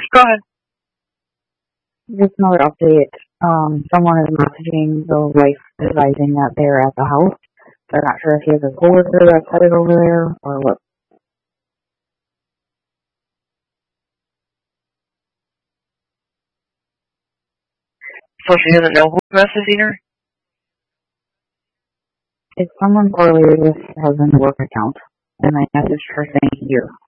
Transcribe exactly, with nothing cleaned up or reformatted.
Go ahead. Just another update. Um, someone is messaging the wife advising that they're at the house. They're not sure if he has a coworker that's headed over there or what. So she doesn't know who's messaging her? It's someone correlated with her husband's work account, and I messaged her saying here.